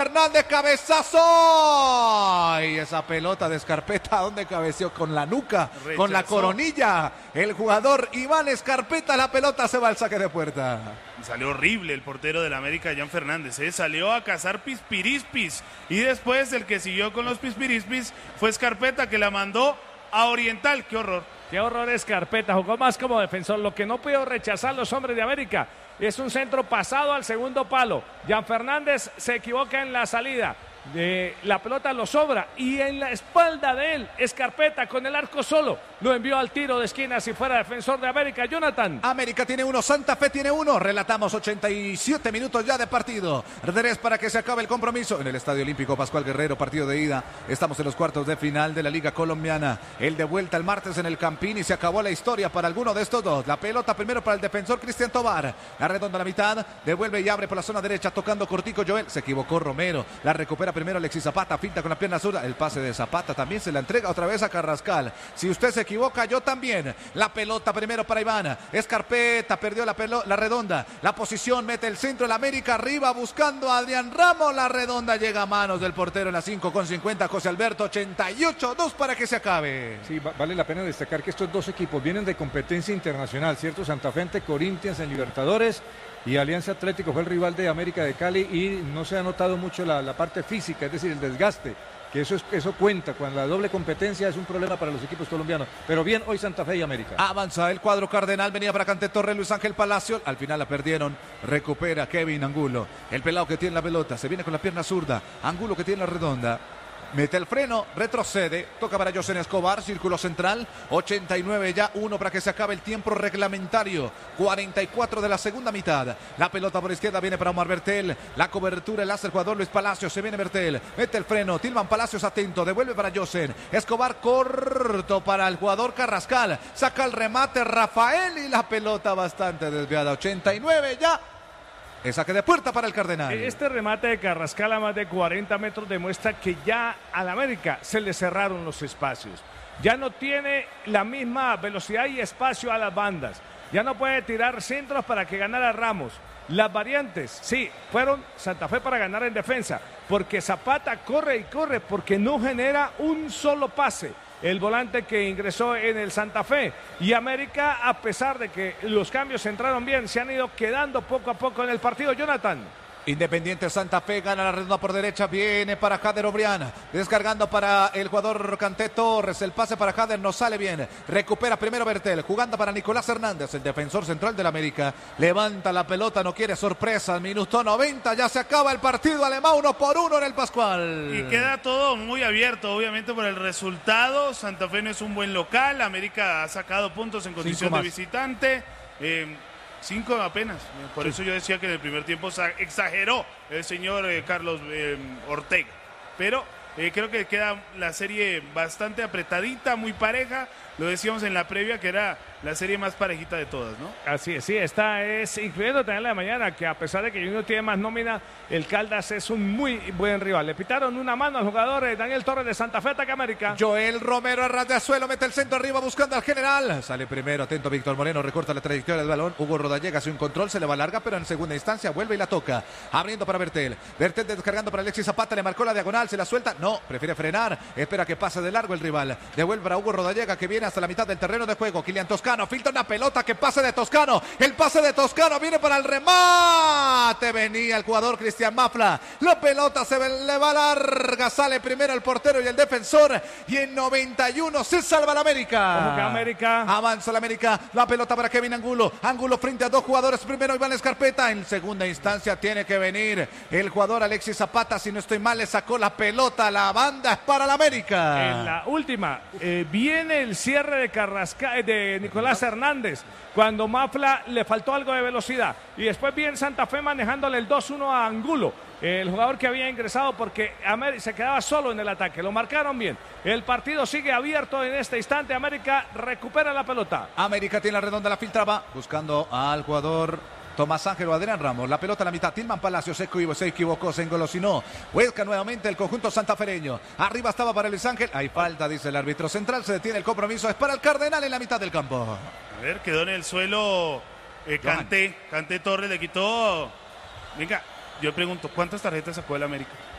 Fernández, cabezazo. Y esa pelota de Scarpetta, ¿dónde cabeció? Con la nuca, Rechazó. con la coronilla. El jugador Iván Scarpetta, la pelota se va al saque de puerta. Salió horrible el portero del América, Jan Fernández, salió a cazar pispirispis. Y después el que siguió con los pispirispis fue Scarpetta, que la mandó a Oriental. ¡Qué horror! Qué horror Scarpetta, jugó más como defensor. Lo que no pudo rechazar los hombres de América es un centro pasado al segundo palo. Jan Fernández se equivoca en la salida. La pelota lo sobra y en la espalda de él, Scarpetta con el arco solo, lo envió al tiro de esquina si fuera defensor de América. Jonathan. América tiene uno, Santa Fe tiene uno. Relatamos 87 minutos ya de partido. 3 para que se acabe el compromiso en el Estadio Olímpico Pascual Guerrero, partido de ida. Estamos en los cuartos de final de la Liga Colombiana. El de vuelta el martes en el Campín y se acabó la historia para alguno de estos dos. La pelota primero para el defensor Cristian Tobar. La redonda a la mitad, devuelve y abre por la zona derecha, tocando cortico Joel. Se equivocó Romero, la recupera primero Alexis Zapata, finta con la pierna zurda. El pase de Zapata también se la entrega otra vez a Carrascal. Si usted se equivoca, yo también. La pelota primero para Iván. Scarpetta perdió la redonda. La posición, mete el centro, el América arriba buscando a Adrián Ramos. La redonda llega a manos del portero en la 5:50. José Alberto, 88-2 para que se acabe. Sí, vale la pena destacar que estos dos equipos vienen de competencia internacional, ¿cierto? Santa Fe ante Corinthians en Libertadores y Alianza Atlético fue el rival de América de Cali y no se ha notado mucho la parte física, es decir, el desgaste, que eso cuenta, cuando la doble competencia es un problema para los equipos colombianos, pero bien hoy Santa Fe y América. Avanza el cuadro cardenal, venía para Cante Torre, Luis Ángel Palacio, al final la perdieron, recupera Kevin Angulo, el pelado que tiene la pelota, se viene con la pierna zurda, Angulo que tiene la redonda. Mete el freno, retrocede, toca para Yosen Escobar, círculo central, 89 ya, 1 para que se acabe el tiempo reglamentario, 44 de la segunda mitad. La pelota por izquierda viene para Omar Bertel, la cobertura el hace el jugador Luis Palacios, se viene Bertel, mete el freno, Tilman Palacios atento, devuelve para Yosen Escobar, corto para el jugador Carrascal, saca el remate Rafael y la pelota bastante desviada, 89 ya. El saque de puerta para el Cardenal. Este remate de Carrascal a más de 40 metros demuestra que ya al América se le cerraron los espacios. Ya no tiene la misma velocidad y espacio a las bandas. Ya no puede tirar centros para que ganara Ramos. Las variantes, sí, fueron Santa Fe para ganar en defensa, porque Zapata corre y corre, porque no genera un solo pase. El volante que ingresó en el Santa Fe. Y América, a pesar de que los cambios entraron bien, se han ido quedando poco a poco en el partido. Jonathan. Independiente Santa Fe gana la redonda por derecha, viene para Jader Obrián, descargando para el jugador Cante Torres, el pase para Jader no sale bien, recupera primero Bertel, jugando para Nicolás Hernández, el defensor central del América, levanta la pelota, no quiere sorpresas, minuto 90, ya se acaba el partido alemán, 1-1 en el Pascual. Y queda todo muy abierto, obviamente por el resultado. Santa Fe no es un buen local, América ha sacado puntos en condición de visitante. 5 apenas, por eso yo decía que en el primer tiempo exageró el señor Carlos Ortega, pero creo que queda la serie bastante apretadita, muy pareja, lo decíamos en la previa que era la serie más parejita de todas, ¿no? Así es, sí, esta es, incluyendo también la de mañana, que a pesar de que Junior tiene más nómina, el Caldas es un muy buen rival. Le pitaron una mano al jugador Daniel Torres de Santa Fe, ataca América. Joel Romero a ras de suelo, mete el centro arriba buscando al general. Sale primero, atento Víctor Moreno, recorta la trayectoria del balón. Hugo Rodallega hace un control, se le va larga, pero en segunda instancia vuelve y la toca. Abriendo para Bertel. Bertel descargando para Alexis Zapata, le marcó la diagonal, se la suelta. No, prefiere frenar, espera que pase de largo el rival. Devuelve para Hugo Rodallega que viene hasta la mitad del terreno de juego. Kylian Toscano, filtra una pelota que pase de Toscano. El pase de Toscano viene para el remate. Venía el jugador Cristian Mafla. La pelota se le va larga. Sale primero el portero y el defensor. Y en 91 se salva la América. Como que América. Avanza la América. La pelota para Kevin Angulo. Angulo frente a dos jugadores. Primero Iván Scarpetta. En segunda instancia tiene que venir el jugador Alexis Zapata. Si no estoy mal, le sacó la pelota. La banda es para la América. En la última viene el cierre de Carrascal, de Nicolás Hernández, cuando Mafla le faltó algo de velocidad. Y después viene Santa Fe manejándole el 2-1 a Angulo, el jugador que había ingresado porque se quedaba solo en el ataque. Lo marcaron bien. El partido sigue abierto en este instante. América recupera la pelota. América tiene la redonda, la filtraba, buscando al jugador Tomás Ángel o Adrián Ramos. La pelota a la mitad. Tilman Palacios se equivocó, se engolosinó. Busca nuevamente el conjunto santafereño. Arriba estaba para Luis Ángel. Hay falta, dice el árbitro central. Se detiene el compromiso. Es para el Cardenal en la mitad del campo. A ver, quedó en el suelo Cante Torres, le quitó. Venga, yo pregunto, ¿cuántas tarjetas sacó el América?